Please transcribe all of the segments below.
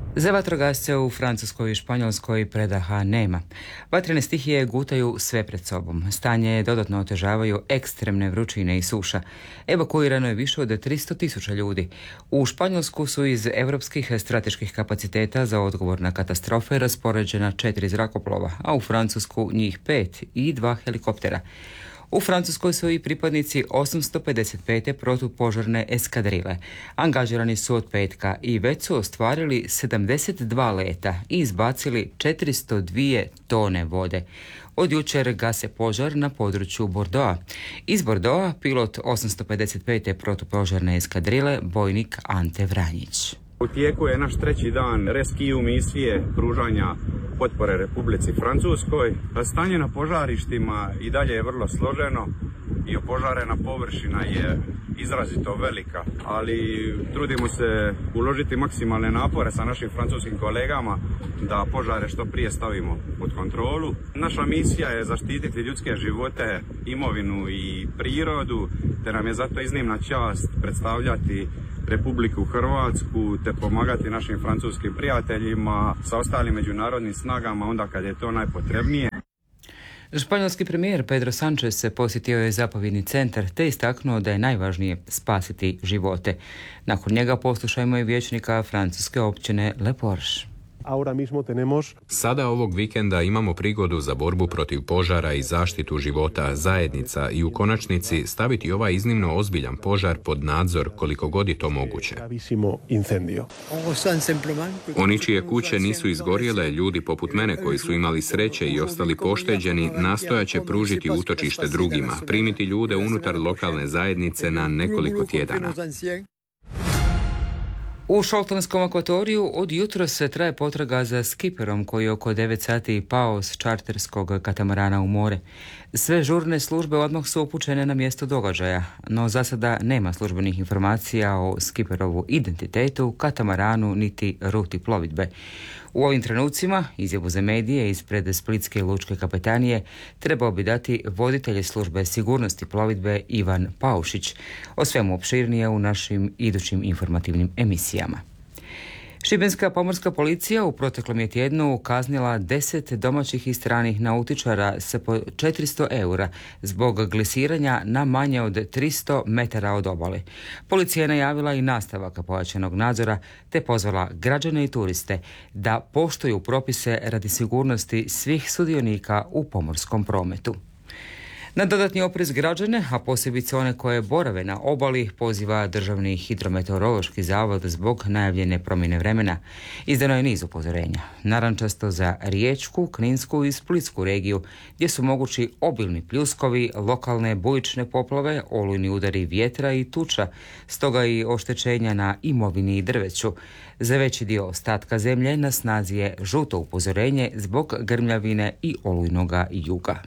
Za vatrogasce u Francuskoj i Španjolskoj predaha nema. Vatrene stihije gutaju sve pred sobom. Stanje dodatno otežavaju ekstremne vrućine i suša. Evakuirano je više od 300.000 ljudi. U Španjolsku su iz europskih strateških kapaciteta za odgovor na katastrofe raspoređena 4 zrakoplova, a u Francusku njih 5 i 2 helikoptera. U Francuskoj su i pripadnici 855. protupožarne eskadrile. Angažirani su od petka i već su ostvarili 72 leta i izbacili 402 tone vode. Od jučer gase požar na području Bordeauxa. Iz Bordeauxa pilot 855. protupožarne eskadrile, bojnik Ante Vranjić. U tijeku je naš 3. dan rescue misije pružanja potpore Republici Francuskoj. Stanje na požarištima i dalje je vrlo složeno i opožarena površina je izrazito velika, ali trudimo se uložiti maksimalne napore sa našim francuskim kolegama da požare što prije stavimo pod kontrolu. Naša misija je zaštititi ljudske živote, imovinu i prirodu, te nam je zato iznimna čast predstavljati Republiku Hrvatsku te pomagati našim francuskim prijateljima sa ostalim međunarodnim snagama onda kad je to najpotrebnije. Španjolski premijer Pedro Sánchez posjetio je zapovjedni centar te istaknuo da je najvažnije spasiti živote. Nakon njega poslušajmo i vijećnika francuske općine Le Porche. Sada ovog vikenda imamo prigodu za borbu protiv požara i zaštitu života zajednica i u konačnici staviti ovaj iznimno ozbiljan požar pod nadzor koliko god je to moguće. Oni čije kuće nisu izgorjele, ljudi poput mene koji su imali sreće i ostali pošteđeni, nastojaće pružiti utočište drugima, primiti ljude unutar lokalne zajednice na nekoliko tjedana. U Šoltonskom akvatoriju od jutros se traje potraga za skiperom koji je oko 9 sati pao s čarterskog katamarana u more. Sve žurne službe odmah su upućene na mjesto događaja, no za sada nema službenih informacija o skiperovu identitetu, katamaranu niti ruti plovidbe. U ovim trenucima izjavu za medije ispred Splitske lučke kapetanije trebao bi dati voditelj službe sigurnosti plovidbe Ivan Paušić. O svemu opširnije u našim idućim informativnim emisijama. Šibenska pomorska policija u proteklom je tjednu kaznila 10 domaćih i stranih nautičara sa po 400 eura zbog glisiranja na manje od 300 metara od obale. Policija je najavila i nastavak pojačanog nadzora te pozvala građane i turiste da poštuju propise radi sigurnosti svih sudionika u pomorskom prometu. Na dodatni oprez građane, a posebice one koje borave na obali, poziva Državni hidrometeorološki zavod zbog najavljene promjene vremena. Izdano je niz upozorenja, narančasto za Riječku, Kninsku i Splitsku regiju, gdje su mogući obilni pljuskovi, lokalne bujične poplave, olujni udari vjetra i tuča, stoga i oštećenja na imovini i drveću. Za veći dio ostatka zemlje na snazi je žuto upozorenje zbog grmljavine i olujnoga juga.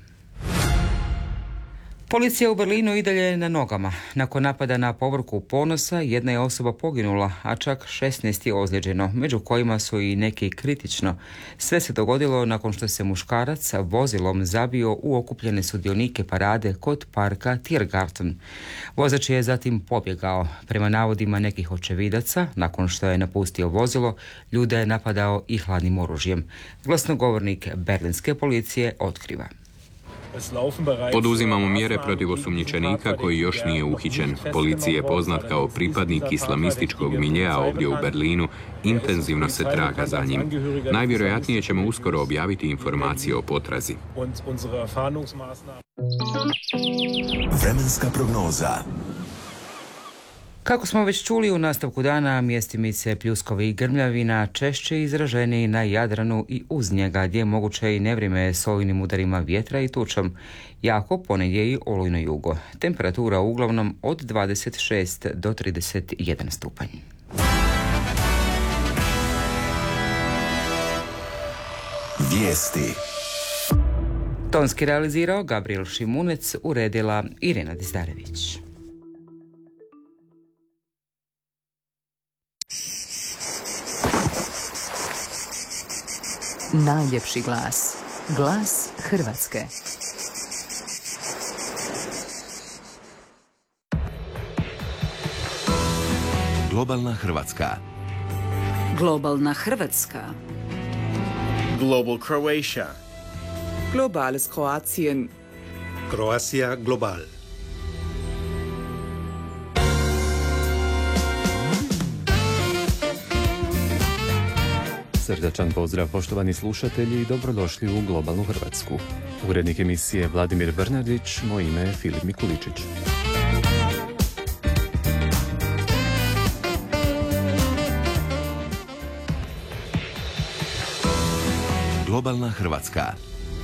Policija u Berlinu i dalje je na nogama. Nakon napada na povorku Ponosa, jedna je osoba poginula, a čak 16 je ozlijeđeno, među kojima su i neki kritično. Sve se dogodilo nakon što se muškarac vozilom zabio u okupljene sudionike parade kod parka Tiergarten. Vozač je zatim pobjegao. Prema navodima nekih očevidaca, nakon što je napustio vozilo, ljude je napadao i hladnim oružjem. Glasnogovornik berlinske policije otkriva: Poduzimamo mjere protiv osumnjičenika koji još nije uhićen. Policija je poznat kao pripadnik islamističkog miljea ovdje u Berlinu. Intenzivno se traga za njim. Najvjerojatnije ćemo uskoro objaviti informacije o potrazi. Vremenska prognoza. Kako smo već čuli u nastavku dana, mjestimice pljuskovi i grmljavina češće izraženi na Jadranu i uz njega, gdje je moguće i nevrijeme s olujnim udarima vjetra i tučom. Jako ponegdje i olujno jugo. Temperatura uglavnom od 26 do 31 stupanj. Vijesti. Tonski realizirao Gabriel Šimunec, uredila Irena Dizdarević. Najljepši glas. Glas Hrvatske. Globalna Hrvatska. Globalna Hrvatska. Global Croatia. Globales Kroatien. Croatia Global. Srdačan pozdrav poštovani slušatelji i dobrodošli u Globalnu Hrvatsku. Urednik emisije Vladimir Bernardić, moje ime je Filip Mikuličić. Globalna Hrvatska.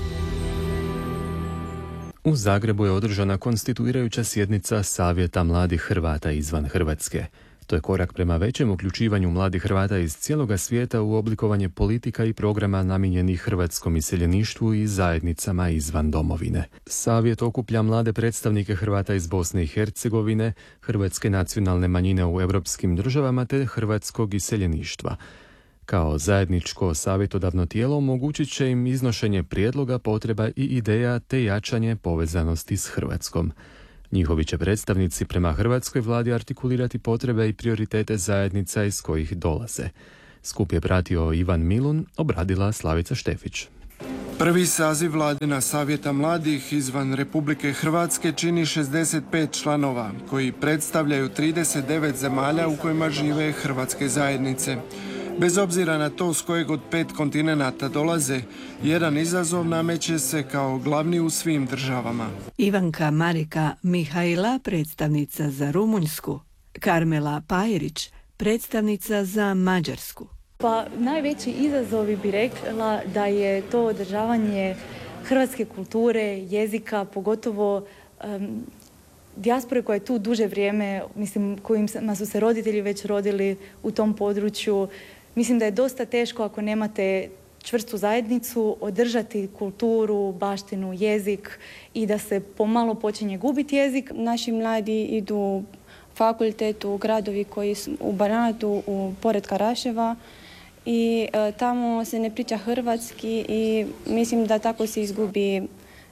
U Zagrebu je održana konstituirajuća sjednica Savjeta mladih Hrvata izvan Hrvatske. To je korak prema većem uključivanju mladih Hrvata iz cijeloga svijeta u oblikovanje politika i programa namijenjenih hrvatskom iseljeništvu i zajednicama izvan domovine. Savjet okuplja mlade predstavnike Hrvata iz Bosne i Hercegovine, hrvatske nacionalne manjine u europskim državama te hrvatskog iseljeništva. Kao zajedničko savjetodavno tijelo omogućit će im iznošenje prijedloga, potreba i ideja te jačanje povezanosti s Hrvatskom. Njihovi će predstavnici prema hrvatskoj vladi artikulirati potrebe i prioritete zajednica iz kojih dolaze. Skup je pratio Ivan Milun, obradila Slavica Štefić. Prvi saziv Vladina savjeta mladih izvan Republike Hrvatske čini 65 članova, koji predstavljaju 39 zemalja u kojima žive hrvatske zajednice. Bez obzira na to s kojeg od 5 kontinenata dolaze, jedan izazov nameće se kao glavni u svim državama. Ivanka Marika Mihajla, predstavnica za Rumunjsku, Karmela Pajerić, predstavnica za Mađarsku. Pa najveći izazovi bi rekla da je to održavanje hrvatske kulture, jezika, pogotovo dijaspore koja je tu duže vrijeme, mislim, kojima su se roditelji već rodili u tom području. Mislim da je dosta teško ako nemate čvrstu zajednicu održati kulturu, baštinu, jezik i da se pomalo počinje gubiti jezik. Naši mladi idu fakultet u gradovi koji su u Banatu, pored Karaševa i tamo se ne priča hrvatski i mislim da tako se izgubi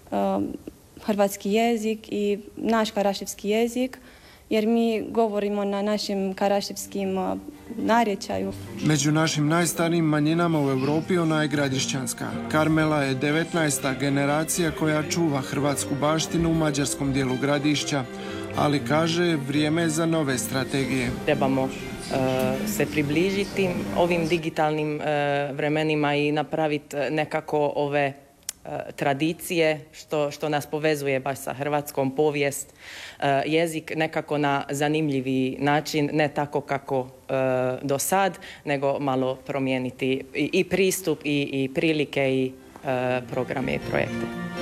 hrvatski jezik i naš karaševski jezik, jer mi govorimo na našem karaševskim narječaju. Među našim najstarijim manjinama u Europi ona je gradišćanska. Karmela je 19. generacija koja čuva hrvatsku baštinu u mađarskom dijelu Gradišća, ali kaže vrijeme je za nove strategije. Trebamo se približiti ovim digitalnim vremenima i napraviti nekako ove tradicije što nas povezuje baš sa hrvatskom, povijest, jezik nekako na zanimljivi način, ne tako kako do sad, nego malo promijeniti i pristup i prilike i programe i projekte.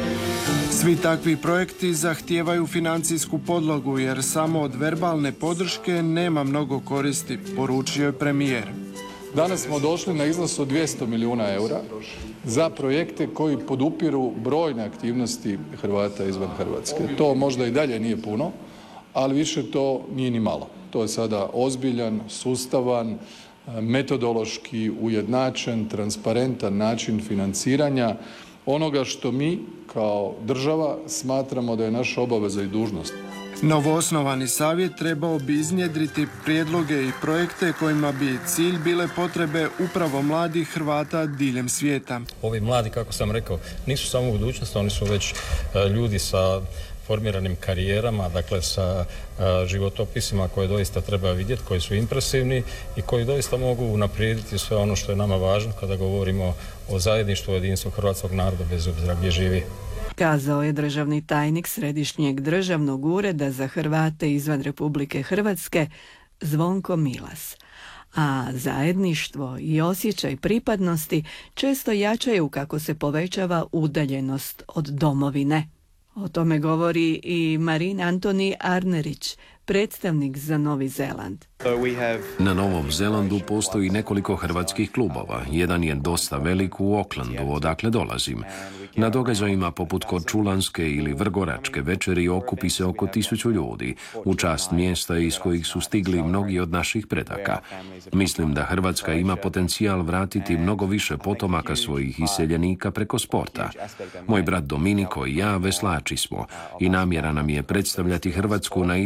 Svi takvi projekti zahtijevaju financijsku podlogu jer samo od verbalne podrške nema mnogo koristi, poručio je premijer. Danas smo došli na iznos od 200 milijuna eura za projekte koji podupiru brojne aktivnosti Hrvata izvan Hrvatske. To možda i dalje nije puno, ali više to nije ni malo. To je sada ozbiljan, sustavan, metodološki ujednačen, transparentan način financiranja onoga što mi kao država smatramo da je naša obaveza i dužnost. Novoosnovani savjet trebao bi iznjedriti prijedloge i projekte kojima bi cilj bile potrebe upravo mladih Hrvata diljem svijeta. Ovi mladi, kako sam rekao, nisu samo budućnost, oni su već ljudi sa formiranim karijerama, dakle sa životopisima koje doista treba vidjeti, koji su impresivni i koji doista mogu unaprijediti sve ono što je nama važno kada govorimo o zajedništvu, o jedinstvu hrvatskog naroda bez obzira gdje živi. Kazao je državni tajnik Središnjeg državnog ureda za Hrvate izvan Republike Hrvatske Zvonko Milas. A zajedništvo i osjećaj pripadnosti često jačaju kako se povećava udaljenost od domovine. O tome govori i Marin Antoni Arnerić, predstavnik za Novi Zeland. Na Novom Zelandu postoji nekoliko hrvatskih klubova. Jedan je dosta velik u Aucklandu, odakle dolazim. Na događajima poput Korčulanske ili Vrgoračke večeri okupi se oko 1000 ljudi, u čast mjesta iz kojih su stigli mnogi od naših predaka. Mislim da Hrvatska ima potencijal vratiti mnogo više potomaka svojih iseljenika preko sporta. Moj brat Dominiko i ja veslači smo i namjera nam je predstavljati Hrvatsku na idućim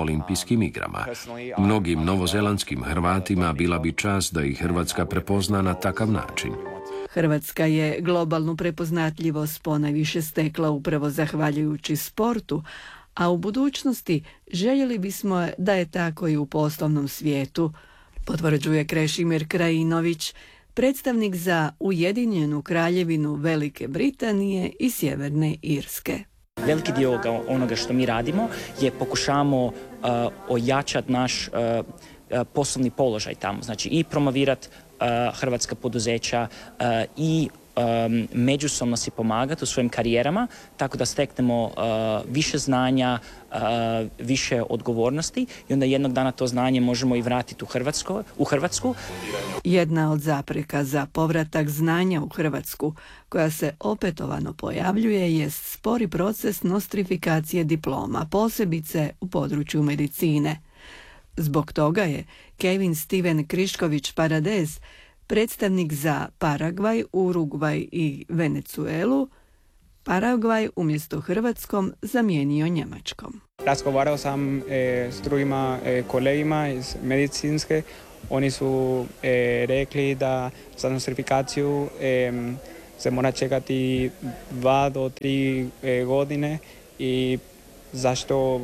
olimpijskim igrama. Mnogim novozelandskim Hrvatima bila bi čast da ih Hrvatska prepozna na takav način. Hrvatska je globalnu prepoznatljivost ponajviše stekla upravo zahvaljujući sportu, a u budućnosti željeli bismo da je tako i u poslovnom svijetu, potvrđuje Krešimir Krajinović, predstavnik za Ujedinjenu Kraljevinu Velike Britanije i Sjeverne Irske. Veliki dio onoga što mi radimo je pokušavamo ojačati naš poslovni položaj tamo, znači i promovirati hrvatska poduzeća i međusobno si pomagati u svojim karijerama, tako da steknemo više znanja, više odgovornosti i onda jednog dana to znanje možemo i vratiti u Hrvatsku. Jedna od zapreka za povratak znanja u Hrvatsku, koja se opetovano pojavljuje, jest spori proces nostrifikacije diploma, posebice u području medicine. Zbog toga je Kevin Steven Krišković Paradez, predstavnik za Paragvaj, Urugvaj i Venezuelu, Paragvaj umjesto hrvatskom zamijenio njemačkom. Razgovarao sam s drugima kolegima iz medicinske. Oni su rekli da za nostrifikaciju se mora čekati 2 do 3 godine i zašto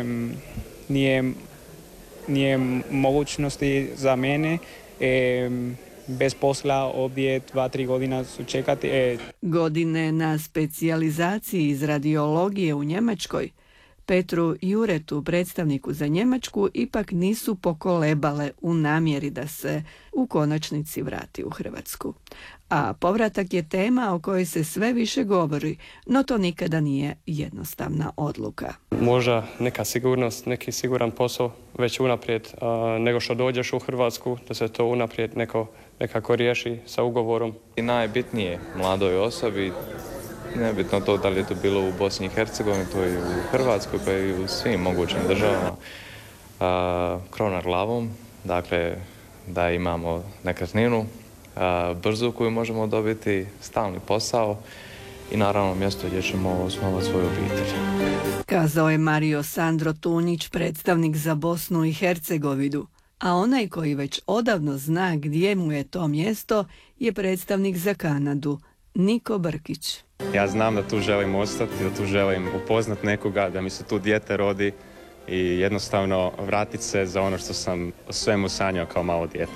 nije mogućnosti za mene bez posla ovdje 2-3 godina su čekati. Godine na specijalizaciji iz radiologije u Njemačkoj Petru Juretu, predstavniku za Njemačku, ipak nisu pokolebale u namjeri da se u konačnici vrati u Hrvatsku. A povratak je tema o kojoj se sve više govori, no to nikada nije jednostavna odluka. Možda neka sigurnost, neki siguran posao već unaprijed nego što dođeš u Hrvatsku, da se to unaprijed nekako riješi sa ugovorom. I najbitnije mladoj osobi, nebitno to da li je to bilo u Bosni i Hercegovini, to je u Hrvatskoj, pa i u svim mogućim državama, krov nad glavom, dakle da imamo nekretninu, brzu koju možemo dobiti, stalni posao i naravno mjesto gdje ćemo osnovati svoju obitelj. Kazao je Mario Sandro Tunić, predstavnik za Bosnu i Hercegovinu, a onaj koji već odavno zna gdje mu je to mjesto je predstavnik za Kanadu, Niko Brkić. Ja znam da tu želim ostati, da tu želim upoznat nekoga, da mi se tu dijete rodi i jednostavno vratiti se za ono što sam o svemu sanjao kao malo dijete.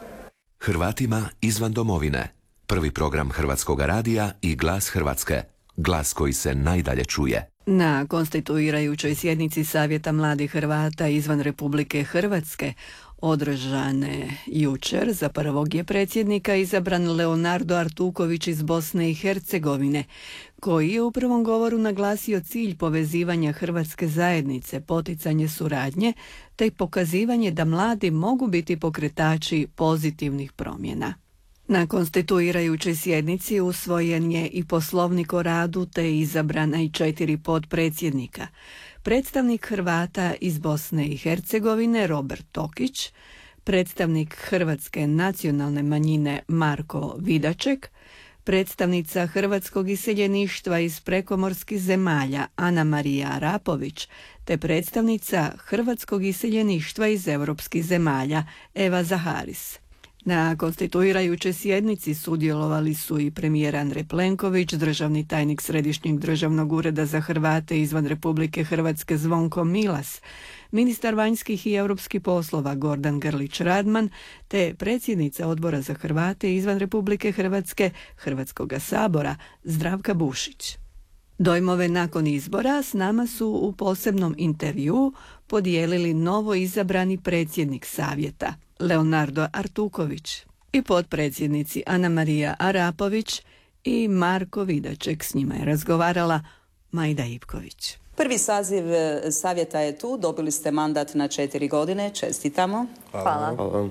Hrvatima izvan domovine. Prvi program Hrvatskog radija i Glas Hrvatske. Glas koji se najdalje čuje. Na konstituirajućoj sjednici Savjeta mladih Hrvata izvan Republike Hrvatske, održane jučer, za prvog je predsjednika izabran Leonardo Artuković iz Bosne i Hercegovine, koji je u prvom govoru naglasio cilj povezivanja hrvatske zajednice, poticanje suradnje, te pokazivanje da mladi mogu biti pokretači pozitivnih promjena. Na konstituirajućoj sjednici usvojen je i poslovnik o radu, te izabrana i 4 potpredsjednika. Predstavnik Hrvata iz Bosne i Hercegovine Robert Tokić, predstavnik Hrvatske nacionalne manjine Marko Vidaček, predstavnica hrvatskog iseljeništva iz prekomorskih zemalja Ana Marija Arapović, te predstavnica hrvatskog iseljeništva iz europskih zemalja Eva Zaharis. Na konstituirajućoj sjednici sudjelovali su i premijer Andrej Plenković, državni tajnik Središnjeg državnog ureda za Hrvate izvan Republike Hrvatske Zvonko Milas, ministar vanjskih i europskih poslova Gordan Grlić Radman, te predsjednica Odbora za Hrvate izvan Republike Hrvatske Hrvatskoga sabora Zdravka Bušić. Dojmove nakon izbora s nama su u posebnom intervjuu podijelili novo izabrani predsjednik Savjeta Leonardo Artuković i potpredsjednici Ana Marija Arapović i Marko Vidaček. S njima je razgovarala Majda Ivković. Prvi saziv Savjeta je tu, dobili ste mandat na 4 godine, čestitamo. Hvala. Hvala.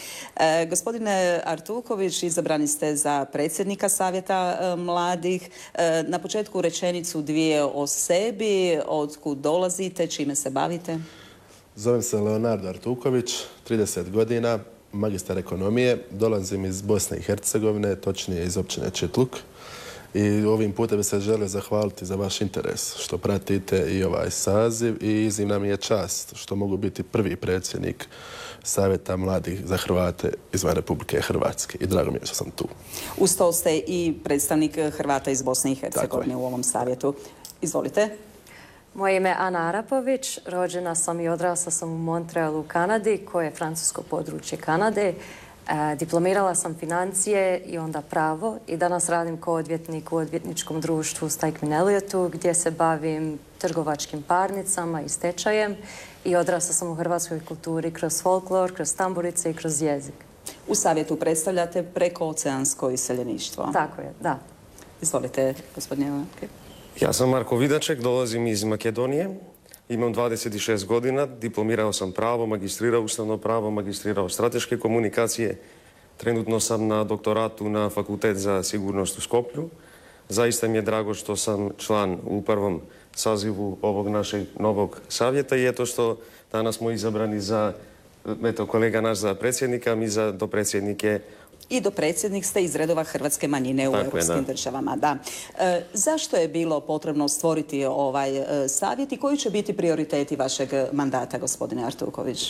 Gospodine Artuković, izabrani ste za predsjednika Savjeta mladih. Na početku rečenicu 2 o sebi, otkud dolazite, čime se bavite? Zovem se Leonardo Artuković, 30 godina, magistar ekonomije, dolazim iz Bosne i Hercegovine, točnije iz općine Čitluk. I ovim putem bi se želio zahvaliti za vaš interes što pratite i ovaj saziv i iznimna mi je čast što mogu biti prvi predsjednik Savjeta mladih za Hrvate izvan Republike Hrvatske i drago mi je što sam tu. Uz to ste i predstavnik Hrvata iz Bosne i Hercegovine u ovom savjetu. Izvolite. Moje ime je Ana Arapović, rođena sam i odrasla sam u Montrealu u Kanadi, koje je francusko područje Kanade. Diplomirala sam financije i onda pravo i danas radim kao odvjetnik u odvjetničkom društvu Stikeman Elliotu gdje se bavim trgovačkim parnicama i stečajem i odrasla sam u hrvatskoj kulturi kroz folklor, kroz tamburice i kroz jezik. U savjetu predstavljate prekooceansko iseljeništvo. Tako je, da. Izvolite, gospodine. Ja sam Marko Vidaček, dolazim iz Makedonije. Imam 26 godina, diplomirao sam pravo, magistrirao ustavno pravo, magistrirao strateške komunikacije. Trenutno sam na doktoratu na Fakultet za sigurnost u Skoplju. Zaista mi je drago što sam član u prvom sazivu ovog našeg novog savjeta i eto što danas smo izabrani za, eto kolega naš za predsjednika, mi za dopredsjednike. I dopredsjednik ste iz redova hrvatske manjine u europskim državama. Da. Zašto je bilo potrebno stvoriti ovaj savjet i koji će biti prioriteti vašeg mandata, gospodine Artuković?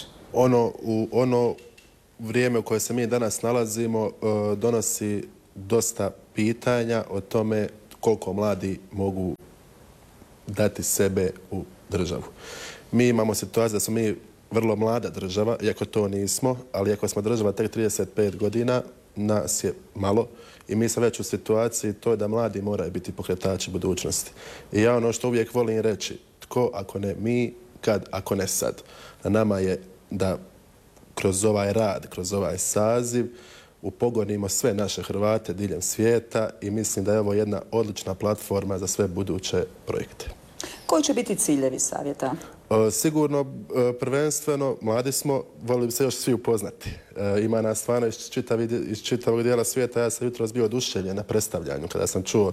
Ono vrijeme u koje se mi danas nalazimo donosi dosta pitanja o tome koliko mladi mogu dati sebe u državu. Mi imamo situaciju da smo mi vrlo mlada država, iako to nismo, ali ako smo država tek 35 godina, nas je malo i mi smo već u situaciji to je da mladi moraju biti pokretači budućnosti. I ja ono što uvijek volim reći, tko ako ne mi, kad ako ne sad. Na nama je da kroz ovaj rad, kroz ovaj saziv upogonimo sve naše Hrvate diljem svijeta i mislim da je ovo jedna odlična platforma za sve buduće projekte. Koji će biti ciljevi savjeta? Sigurno, prvenstveno, mladi smo, volili bi se još svi upoznati. Ima nas stvarno iz čitavog dijela svijeta. Ja sam jutros bio oduševljen na predstavljanju kada sam čuo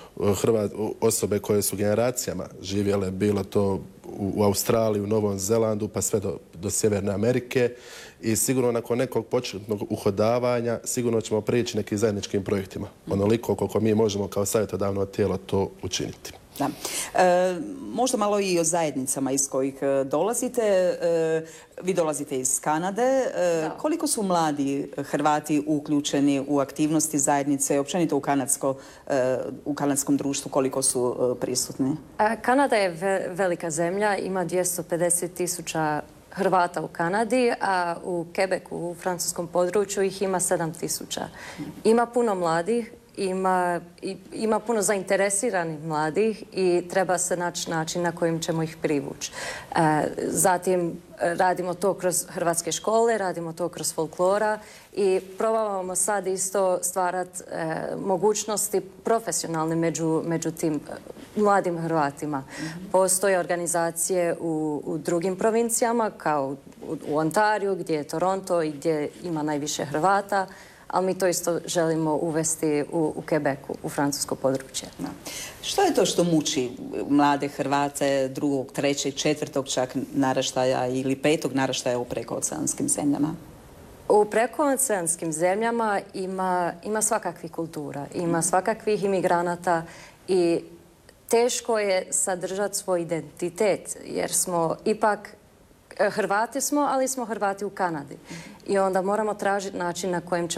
osobe koje su generacijama živjele, bilo to u Australiji, u Novom Zelandu, pa sve do Sjeverne Amerike. I sigurno nakon nekog početnog uhodavanja sigurno ćemo prići nekim zajedničkim projektima. Onoliko koliko mi možemo kao savjetodavno tijelo to učiniti. Da. Možda malo i o zajednicama iz kojih dolazite. Vi dolazite iz Kanade. Koliko su mladi Hrvati uključeni u aktivnosti zajednice, općenito u kanadskom društvu, koliko su prisutni? Kanada je velika zemlja, ima 250.000 Hrvata u Kanadi, a u Quebecu, u francuskom području, ih ima 7.000. Ima puno mladih, ima puno zainteresiranih mladih i treba se naći način na kojim ćemo ih privući. Zatim radimo to kroz hrvatske škole, radimo to kroz folklora i probavamo sad isto stvarati mogućnosti profesionalne među tim mladim Hrvatima. Postoje organizacije u drugim provincijama, kao u Ontariju, gdje je Toronto i gdje ima najviše Hrvata, ali mi to isto želimo uvesti u Quebecu, u francusko područje. Da. Što je to što muči mlade Hrvate drugog, trećeg, četvrtog čak naraštaja ili petog naraštaja u prekooceanskim zemljama? U prekooceanskim zemljama ima svakakvih kultura, ima svakakvih imigranata i teško je sadržati svoj identitet, jer smo ipak Hrvati smo, ali smo Hrvati u Kanadi. I onda moramo tražiti način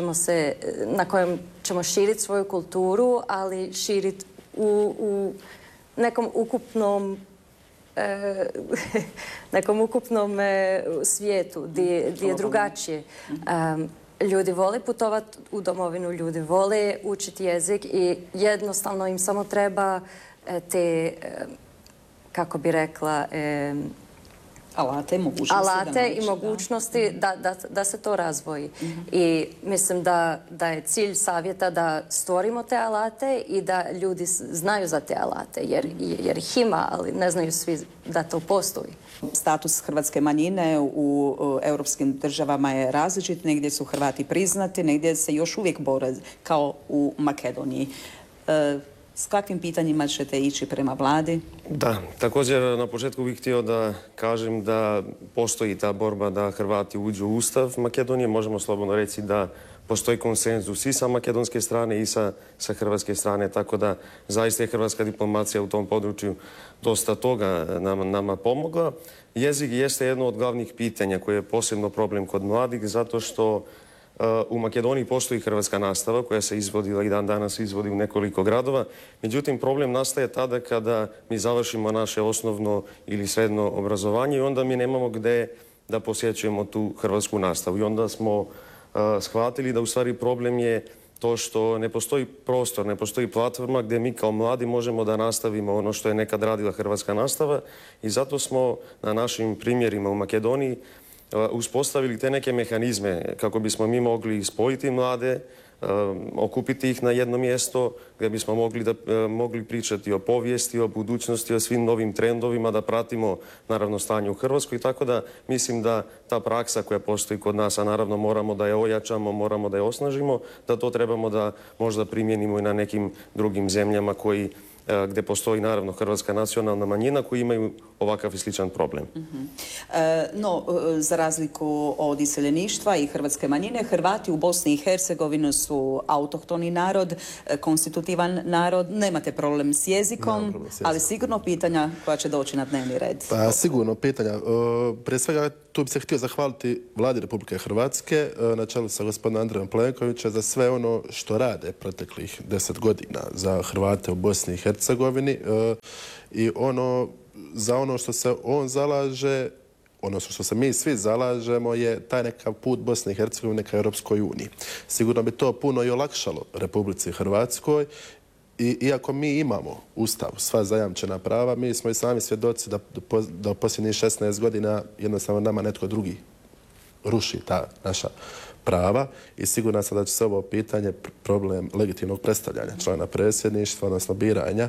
na kojem ćemo širiti svoju kulturu, ali širiti u nekom ukupnom svijetu gdje je drugačije. Ljudi vole putovati u domovinu, ljudi vole učiti jezik i jednostavno im samo treba te, kako bi rekla, alate i mogućnosti da se to razvoji. I mislim da je cilj savjeta da stvorimo te alate i da ljudi znaju za te alate, jer ih ima, ali ne znaju svi da to postoji. Status hrvatske manjine u europskim državama je različit, negdje su Hrvati priznati, negdje se još uvijek bore kao u Makedoniji. S kakvim pitanjima ćete ići prema vladi? Da, također na početku bih htio da kažem da postoji ta borba da Hrvati uđu u Ustav Makedonije. Možemo slobodno reći da postoji konsenzus i sa makedonske strane i sa hrvatske strane, tako da zaista je hrvatska diplomacija u tom području dosta toga nama pomogla. Jezik jeste jedno od glavnih pitanja koje je posebno problem kod mladih, zato što u Makedoniji postoji hrvatska nastava koja se izvodila i dan danas izvodi u nekoliko gradova. Međutim, problem nastaje tada kada mi završimo naše osnovno ili srednje obrazovanje i onda mi nemamo gde da posjećujemo tu hrvatsku nastavu. I onda smo shvatili da u stvari problem je to što ne postoji prostor, ne postoji platforma gdje mi kao mladi možemo da nastavimo ono što je nekad radila hrvatska nastava i zato smo na našim primjerima u Makedoniji uspostavili te neke mehanizme kako bismo mi mogli spojiti mlade, okupiti ih na jedno mjesto gdje bismo mogli pričati o povijesti, o budućnosti, o svim novim trendovima, da pratimo naravno stanje u Hrvatskoj. Tako da mislim da ta praksa koja postoji kod nas, a naravno moramo da je ojačamo, moramo da je osnažimo, da to trebamo da možda primijenimo i na nekim drugim zemljama gdje postoji naravno hrvatska nacionalna manjina koji imaju ovakav i sličan problem. No, za razliku od iseljeništva i hrvatske manjine, Hrvati u Bosni i Hercegovini su autohtoni narod, konstitutivan narod, nemate problem s jezikom, ali sigurno pitanja koja će doći na dnevni red. Pa sigurno pitanja. Prije svega tu bi se htio zahvaliti Vladi Republike Hrvatske na čelu sa gospodinom Andrejom Plenkovićem za sve ono što rade proteklih 10 godina za Hrvate u Bosni i Hercegovini i za ono što se on zalaže, ono što se mi svi zalažemo je taj nekav put Bosne i Hercegovine ka Europskoj uniji. Sigurno bi to puno i olakšalo Republici Hrvatskoj i iako mi imamo Ustav, sva zajamčena prava, mi smo i sami svjedoci da u posljednjih 16 godina jednostavno nama netko drugi ruši ta naša prava i sigurno sam da će se ovo pitanje, problem legitimnog predstavljanja člana predsjedništva, odnosno biranja,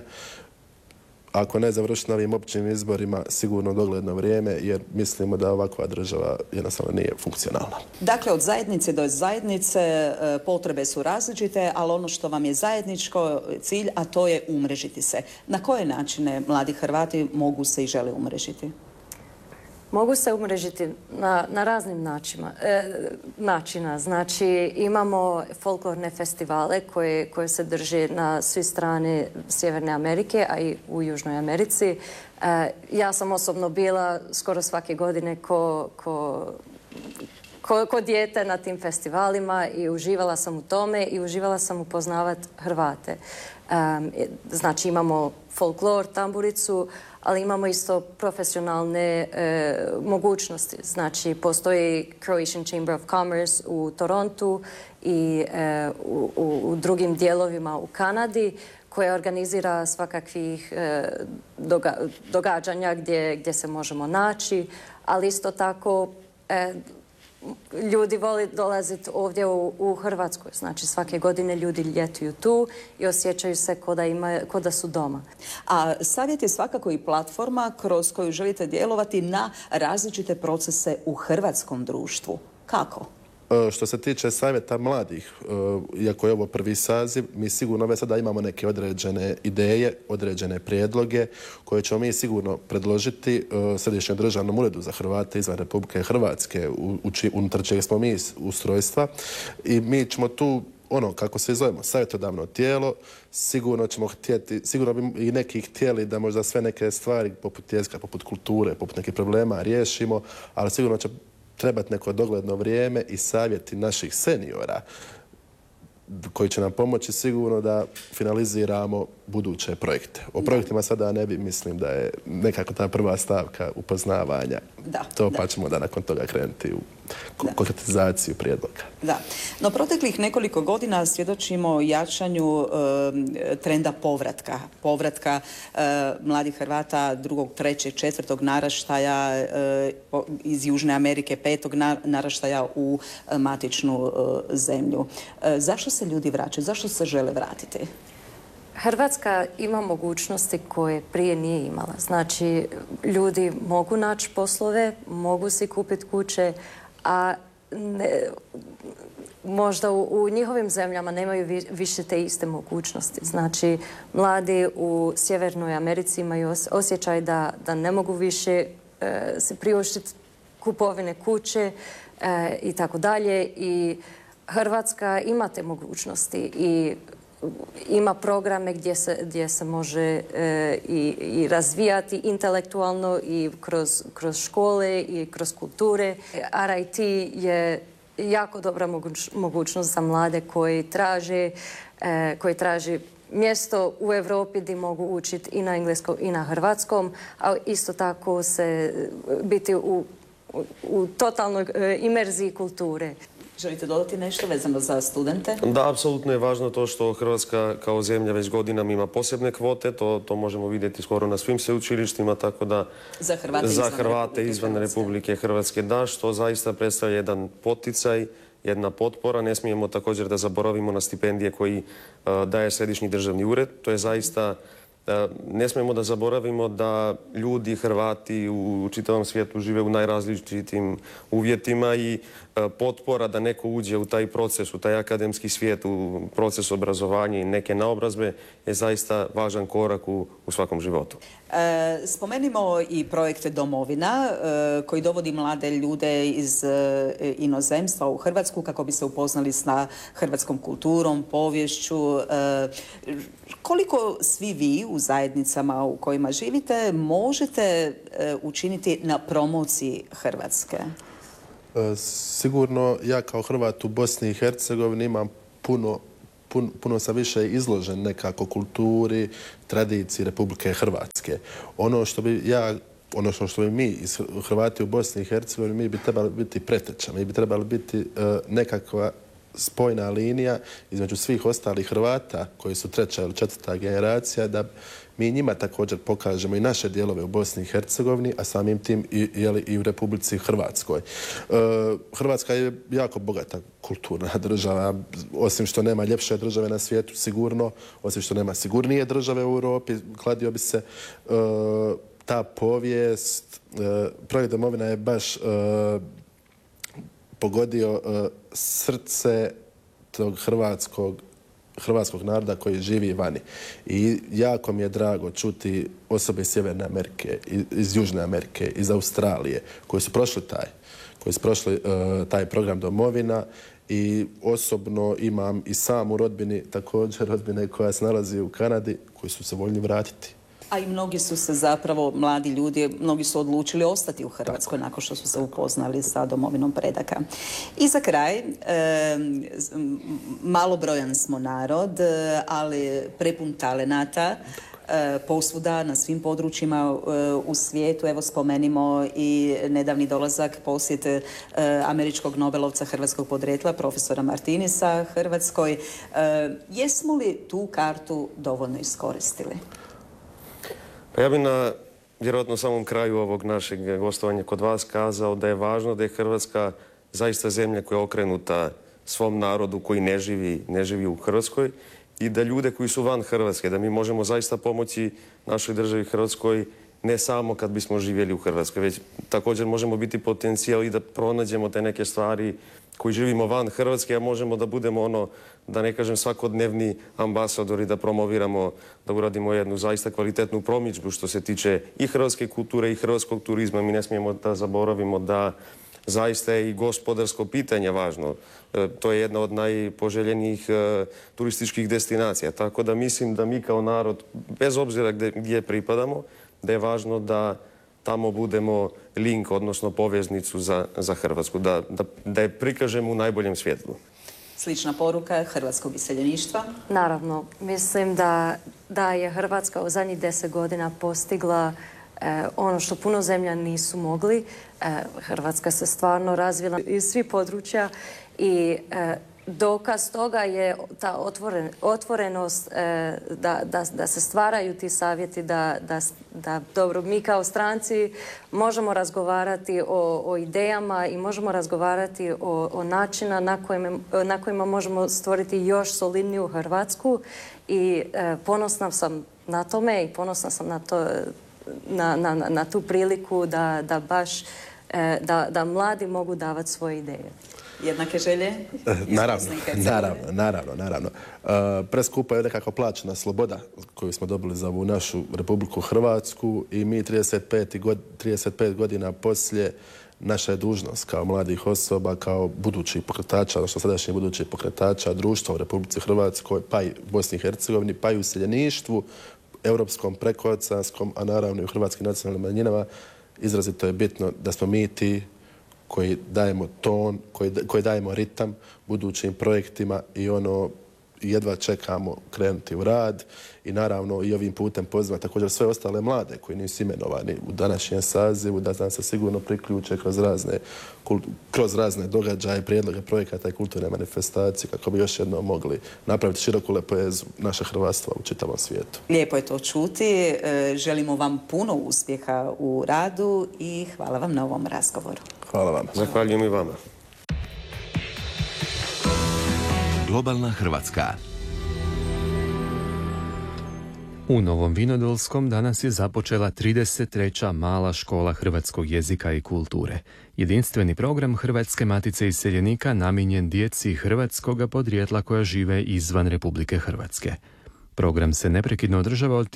ako ne završiti na ovim općim izborima, sigurno dogledno vrijeme, jer mislimo da ovakva država jednostavno nije funkcionalna. Dakle, od zajednice do zajednice potrebe su različite, ali ono što vam je zajedničko cilj, a to je umrežiti se. Na koje načine mladi Hrvati mogu se i žele umrežiti? Mogu se umrežiti na raznim načina. Znači, imamo folklorne festivale koje se drže na sve strane Sjeverne Amerike, a i u Južnoj Americi. Ja sam osobno bila skoro svake godine ko dijete na tim festivalima i uživala sam u tome i uživala sam upoznavati Hrvate. Znači, imamo folklor, tamburicu, ali imamo isto profesionalne mogućnosti. Znači, postoji Croatian Chamber of Commerce u Torontu i u drugim dijelovima u Kanadi koja organizira svakakvih događanja gdje se možemo naći, ali isto tako ljudi vole dolaziti ovdje u Hrvatskoj. Znači, svake godine ljudi ljetuju tu i osjećaju se ko da su doma. A Savjet je svakako i platforma kroz koju želite djelovati na različite procese u hrvatskom društvu. Kako? Što se tiče Savjeta mladih, iako je ovo prvi saziv, mi sigurno već sada imamo neke određene ideje, određene prijedloge koje ćemo mi sigurno predložiti Središnjem državnom uredu za Hrvate izvan Republike Hrvatske, unutar čega smo mi ustrojstva. I mi ćemo tu, kako se zovemo, savjetodavno tijelo, sigurno ćemo htjeti, sigurno bi i neki htjeli da možda sve neke stvari poput jezika, poput kulture, poput nekih problema riješimo, ali sigurno će trebati neko dogledno vrijeme i savjeti naših seniora koji će nam pomoći sigurno da finaliziramo buduće projekte. O projektima sada ne bi, mislim da je nekako ta prva stavka upoznavanja. Pa ćemo da nakon toga krenuti u konkretizaciju prijedloga. Da. No, proteklih nekoliko godina svjedočimo jačanju trenda povratka mladih Hrvata drugog, trećeg, četvrtog naraštaja iz Južne Amerike, petog naraštaja u matičnu zemlju. Zašto se ljudi vraćaju? Zašto se žele vratiti? Hrvatska ima mogućnosti koje prije nije imala. Znači, ljudi mogu naći poslove, mogu si kupiti kuće, a možda u njihovim zemljama nemaju više te iste mogućnosti. Znači, mladi u Sjevernoj Americi imaju osjećaj da ne mogu više se priuštiti kupovine kuće i tako dalje. I Hrvatska ima te mogućnosti i ima programe gdje se može i razvijati intelektualno i kroz škole i kroz kulture. RIT je jako dobra mogućnost za mlade koji traže mjesto u Europi gdje mogu učiti i na engleskom i na hrvatskom, a isto tako biti u totalnoj imerziji kulture. Želite dodati nešto vezano za studente? Da, apsolutno je važno to što Hrvatska kao zemlja već godinama ima posebne kvote, to možemo vidjeti skoro na svim sveučilištima, tako da za Hrvate izvan Republike Hrvatske da, što zaista predstavlja jedan poticaj, jedna potpora. Ne smijemo također da zaboravimo na stipendije koji daje Središnji državni ured. To je zaista, ne smijemo da zaboravimo da ljudi, Hrvati u čitavom svijetu žive u najrazličitim uvjetima i potpora da neko uđe u taj proces, u taj akademski svijet, u proces obrazovanja i neke naobrazbe je zaista važan korak u svakom životu. Spomenimo i projekte Domovina koji dovodi mlade ljude iz inozemstva u Hrvatsku kako bi se upoznali sa hrvatskom kulturom, poviješću. Koliko svi vi u zajednicama u kojima živite možete učiniti na promociji Hrvatske? Sigurno ja kao Hrvat u Bosni i Hercegovini imam puno sam više izložen nekako kulturi, tradiciji Republike Hrvatske. Ono što bi mi Hrvati u Bosni i Hercegovini, mi bi trebali biti preteča, mi bi trebali biti nekakva spojna linija između svih ostalih Hrvata koji su treća ili četvrta generacija, da mi njima također pokažemo i naše dijelove u Bosni i Hercegovini, a samim tim i u Republici Hrvatskoj. Hrvatska je jako bogata kulturna država, osim što nema ljepše države na svijetu sigurno, osim što nema sigurnije države u Europi, kladio bi se ta povijest. Projekt Domovina je baš pogodio srce tog hrvatskog naroda koji živi vani. I jako mi je drago čuti osobe iz Sjeverne Amerike, iz Južne Amerike, iz Australije, koji su prošli taj program Domovina, i osobno imam i sam u rodbini također rodbine koja se nalazi u Kanadi, koji su se voljni vratiti. A i mnogi su se zapravo, mladi ljudi, mnogi su odlučili ostati u Hrvatskoj nakon što su se upoznali sa domovinom predaka. I za kraj, malobrojan smo narod, ali prepun talenata, posvuda na svim područjima u svijetu. Evo spomenimo i nedavni dolazak, posjet američkog Nobelovca hrvatskog podrijetla, profesora Martinisa Hrvatskoj. Jesmo li tu kartu dovoljno iskoristili? Pa ja bih na vjerojatno samom kraju ovog našeg gostovanja kod vas kazao da je važno da je Hrvatska zaista zemlja koja je okrenuta svom narodu koji ne živi u Hrvatskoj, i da ljude koji su van Hrvatske, da mi možemo zaista pomoći našoj državi Hrvatskoj ne samo kad bismo živjeli u Hrvatskoj, već također možemo biti potencijal i da pronađemo te neke stvari koji živimo van Hrvatske, a možemo da budemo da ne kažem svakodnevni ambasadori, da promoviramo, da uradimo jednu zaista kvalitetnu promidžbu što se tiče i hrvatske kulture i hrvatskog turizma. Mi ne smijemo da zaboravimo da zaista je i gospodarsko pitanje važno. To je jedna od najpoželjenijih turističkih destinacija. Tako da mislim da mi kao narod, bez obzira gdje pripadamo, da je važno da tamo budemo link, odnosno poveznicu za Hrvatsku, da je prikažemo u najboljem svjetlu. Slična poruka hrvatskog iseljeništva? Naravno. Mislim da je Hrvatska u zadnjih 10 godina postigla ono što puno zemlja nisu mogli. Hrvatska se stvarno razvila iz svih područja i dokaz toga je ta otvorenost da se stvaraju ti savjeti, da dobro, mi kao stranci možemo razgovarati o idejama i možemo razgovarati o načina na kojima možemo stvoriti još solidniju Hrvatsku, i ponosna sam na tome i ponosna sam na tu priliku da mladi mogu davati svoje ideje. Jednake želje? Naravno. Preskupa je nekako plaćena sloboda koju smo dobili za ovu našu Republiku Hrvatsku, i mi 35 godina poslije naša je dužnost kao mladih osoba, kao budućih pokretača, odnosno sadašnjih budućih pokretača društva u Republici Hrvatskoj, pa i Bosni i Hercegovini, pa i u useljeništvu, europskom, prekooceanskom, a naravno i u hrvatskim nacionalnim manjinama, izrazito je bitno da smo mi ti koji dajemo ton, koji dajemo ritam budućim projektima i jedva čekamo krenuti u rad i naravno i ovim putem pozivam također sve ostale mlade koji nisu imenovani u današnjem sazivu da nam se sigurno priključe kroz razne događaje, prijedloge projekata i kulturne manifestacije kako bi još jednom mogli napraviti široku lepotezu naše hrvatstva u čitavom svijetu. Lijepo je to čuti. Želimo vam puno uspjeha u radu i hvala vam na ovom razgovoru. Hvala vam. Zahvaljujem i vama. Globalna Hrvatska. U Novom Vinodolskom danas je započela 33. mala škola hrvatskog jezika i kulture. Jedinstveni program Hrvatske matice iseljenika namijenjen djeci hrvatskoga podrijetla koja žive izvan Republike Hrvatske. Program se neprekidno održava od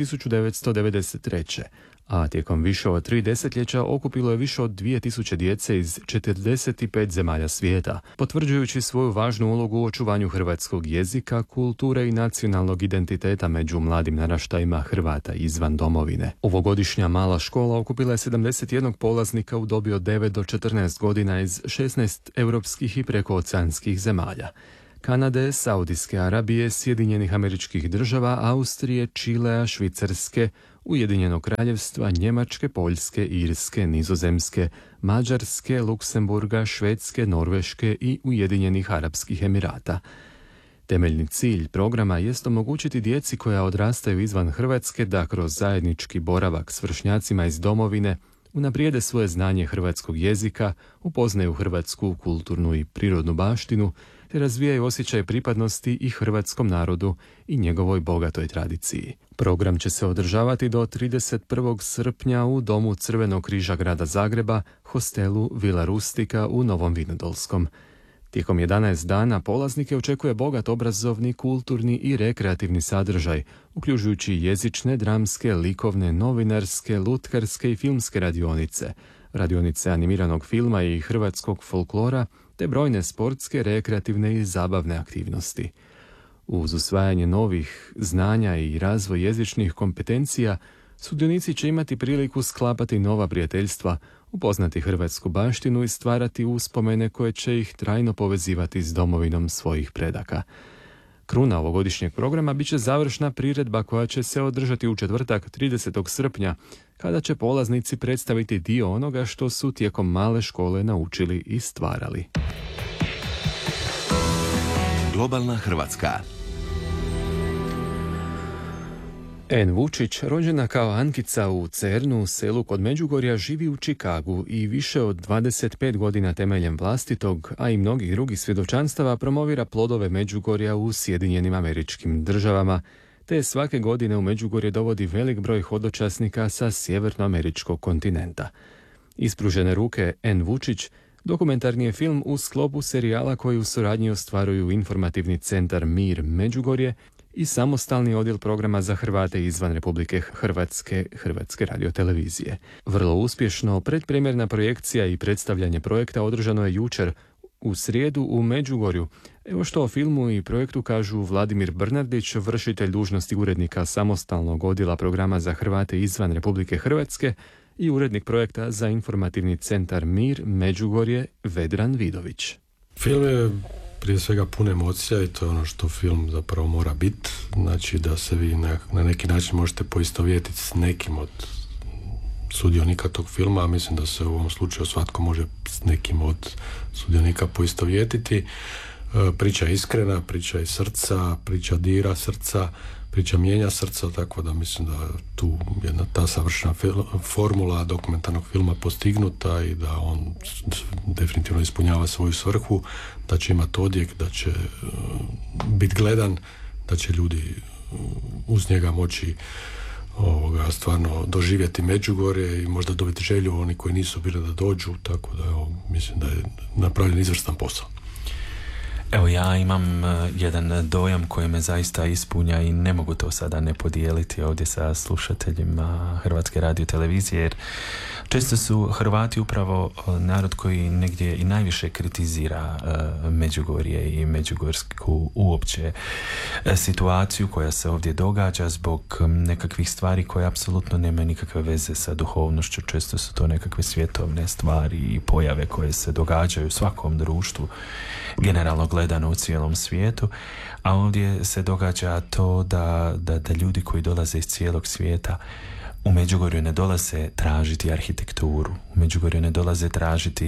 1993. a tijekom više od 3 desetljeća okupilo je više od 2000 djece iz 45 zemalja svijeta, potvrđujući svoju važnu ulogu u očuvanju hrvatskog jezika, kulture i nacionalnog identiteta među mladim naraštajima Hrvata izvan domovine. Ovogodišnja mala škola okupila je 71 polaznika u dobi od 9 do 14 godina iz 16 europskih i prekooceanskih zemalja. Kanade, Saudijske Arabije, Sjedinjenih Američkih Država, Austrije, Čilea, Švicarske, Ujedinjenog Kraljevstva, Njemačke, Poljske, Irske, Nizozemske, Mađarske, Luksemburga, Švedske, Norveške i Ujedinjenih Arapskih Emirata. Temeljni cilj programa jest omogućiti djeci koja odrastaju izvan Hrvatske da kroz zajednički boravak s vršnjacima iz domovine unaprijede svoje znanje hrvatskog jezika, upoznaju hrvatsku kulturnu i prirodnu baštinu, te razvijaju osjećaj pripadnosti i hrvatskom narodu i njegovoj bogatoj tradiciji. Program će se održavati do 31. srpnja u Domu Crvenog križa grada Zagreba, hostelu Vila Rustika u Novom Vinodolskom. Tijekom 11 dana polaznike očekuje bogat obrazovni, kulturni i rekreativni sadržaj, uključujući jezične, dramske, likovne, novinarske, lutkarske i filmske radionice, radionice animiranog filma i hrvatskog folklora, te brojne sportske, rekreativne i zabavne aktivnosti. Uz usvajanje novih znanja i razvoj jezičnih kompetencija, sudionici će imati priliku sklapati nova prijateljstva, upoznati hrvatsku baštinu i stvarati uspomene koje će ih trajno povezivati s domovinom svojih predaka. Kruna ovogodišnjeg programa bit će završna priredba koja će se održati u četvrtak 30. srpnja, kada će polaznici predstaviti dio onoga što su tijekom male škole naučili i stvarali. Globalna Hrvatska. En Vučić, rođena kao Ankica u Cernu, selu kod Međugorja, živi u Čikagu i više od 25 godina temeljem vlastitog, a i mnogih drugih svjedočanstava promovira plodove Međugorja u Sjedinjenim Američkim Državama, te svake godine u Međugorje dovodi velik broj hodočasnika sa sjevernoameričkog kontinenta. Ispružene ruke En Vučić dokumentarni je film u sklopu serijala koji u suradnji ostvaruju informativni centar Mir Međugorje i samostalni odjel programa za Hrvate izvan Republike Hrvatske, Hrvatske radiotelevizije. Vrlo uspješno predpremjerna projekcija i predstavljanje projekta održano je jučer u srijedu u Međugorju. Evo što o filmu i projektu kažu Vladimir Brnardić, vršitelj dužnosti urednika samostalnog odjela programa za Hrvate izvan Republike Hrvatske i urednik projekta za informativni centar Mir Međugorje Vedran Vidović. Film je prije svega pun emocija i to je ono što film zapravo mora biti. Znači da se vi na neki način možete poistovjetiti s nekim od sudionika tog filma, a mislim da se u ovom slučaju svatko može s nekim od sudionika poistovjetiti. Priča je iskrena, priča iz srca, priča dira srca, priča mijenja srca, tako da mislim da tu jedna ta savršena formula dokumentarnog filma postignuta i da on definitivno ispunjava svoju svrhu, da će imati odjek, da će biti gledan, da će ljudi uz njega moći stvarno doživjeti Međugorje i možda dobiti želju oni koji nisu bili da dođu, tako da mislim da je napravljen izvrstan posao. Evo, ja imam jedan dojam koji me zaista ispunja i ne mogu to sada ne podijeliti ovdje sa slušateljima Hrvatske radiotelevizije, jer često su Hrvati upravo narod koji negdje i najviše kritizira Međugorje i međugorsku uopće situaciju koja se ovdje događa zbog nekakvih stvari koje apsolutno nemaju nikakve veze sa duhovnošću. Često su to nekakve svjetovne stvari i pojave koje se događaju u svakom društvu, generalno gledano u cijelom svijetu, a ovdje se događa to da ljudi koji dolaze iz cijelog svijeta u Međugorju ne dolaze tražiti arhitekturu, u Međugorju ne dolaze tražiti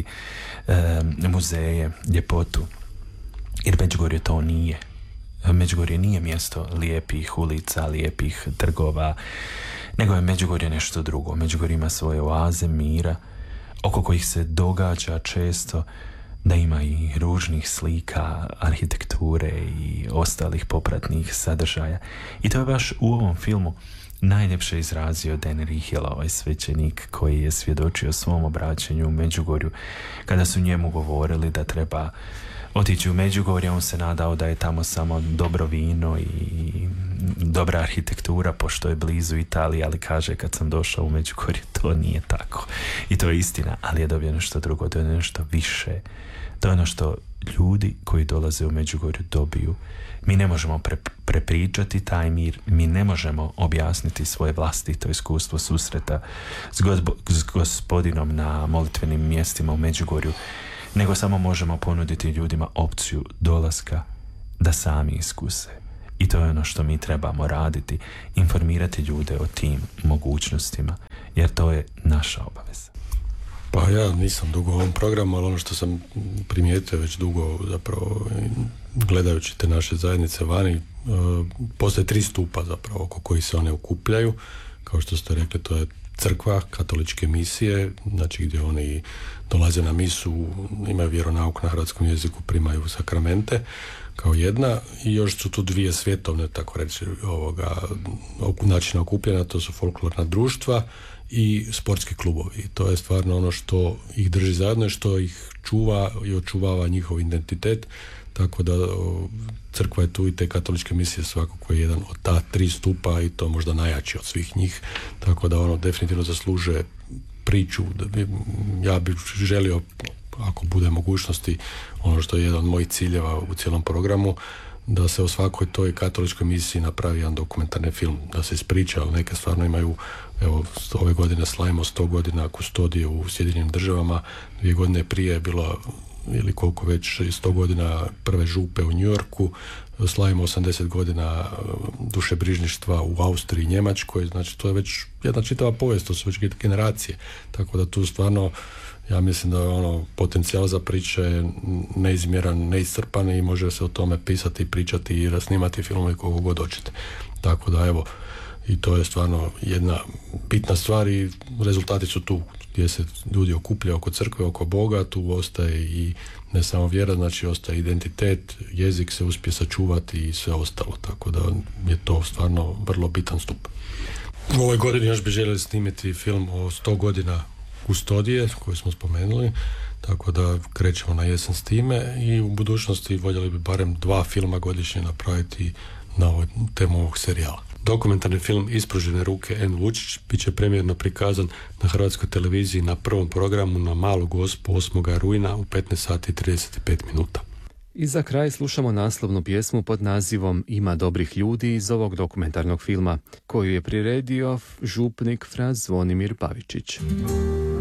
muzeje, ljepotu, jer Međugorje to nije. Međugorje nije mjesto lijepih ulica, lijepih trgova, nego je Međugorje nešto drugo. Međugorje ima svoje oaze mira, oko kojih se događa često da ima i ružnih slika, arhitekture i ostalih popratnih sadržaja. I to je baš u ovom filmu najljepše izrazio Dan Riehel, ovaj svećenik koji je svjedočio svom obraćanju u Međugorju. Kada su njemu govorili da treba otići u Međugorje, on se nadao da je tamo samo dobro vino i dobra arhitektura, pošto je blizu Italije, ali kaže kad sam došao u Međugorje, to nije tako. I to je istina, ali je dobio nešto drugo, to je nešto više. To je ono što ljudi koji dolaze u Međugorju dobiju. Mi ne možemo prepričati taj mir, mi ne možemo objasniti svoje vlastito iskustvo susreta s Gospodinom na molitvenim mjestima u Međugorju, nego samo možemo ponuditi ljudima opciju dolaska da sami iskuse. I to je ono što mi trebamo raditi, informirati ljude o tim mogućnostima, jer to je naša obaveza. Pa ja nisam dugo u ovom programu, ali ono što sam primijetio već dugo, zapravo gledajući te naše zajednice vani, postoje 3 stupa zapravo oko kojih se one okupljaju. Kao što ste rekli, to je crkva, katoličke misije, znači gdje oni dolaze na misu, imaju vjeronauk na hrvatskom jeziku, primaju sakramente kao jedna, i još su tu 2 svjetovne, tako reći, načina okupljena, to su folklorna društva i sportski klubovi. I to je stvarno ono što ih drži zajedno i što ih čuva i očuvava njihov identitet, tako da crkva je tu i te katoličke misije svakako je jedan od ta 3 stupa i to možda najjači od svih njih, tako da ono definitivno zaslužuje priču. Ja bih želio, ako bude mogućnosti, ono što je jedan od mojih ciljeva u cijelom programu, da se o svakoj toj katoličkoj misiji napravi jedan dokumentarni film, da se ispriča, ali neke stvarno imaju, evo, ove godine slavimo 100 godina kustodije u Sjedinjenim državama, 2 godine prije je bilo, ili koliko već, 100 godina prve župe u New Yorku, slavimo 80 godina dušebrižništva u Austriji i Njemačkoj, znači to je već jedna čitava povijest, to su već generacije, tako da tu stvarno ja mislim da ono, potencijal za priče je neizmjeran, neiscrpan i može se o tome pisati, pričati i snimati filmove koliko god hoćete. Tako da evo, i to je stvarno jedna bitna stvar i rezultati su tu gdje se ljudi okupljaju oko crkve, oko Boga, tu ostaje i ne samo vjera, znači ostaje identitet, jezik se uspije sačuvati i sve ostalo, tako da je to stvarno vrlo bitan stup. U ovoj godini još bi željeli snimiti film o 100 godina kustodije koju smo spomenuli, tako da krećemo na jesen s time i u budućnosti voljeli bi barem 2 filma godišnje napraviti na ovoj temu ovog serijala. Dokumentarni film Ispružene ruke N. Vučić bit će premijerno prikazan na Hrvatskoj televiziji na prvom programu na Malu Gospu 8. rujna u 15 sati i 35 minuta. I za kraj slušamo naslovnu pjesmu pod nazivom Ima dobrih ljudi iz ovog dokumentarnog filma, koju je priredio župnik fra Zvonimir Pavičić.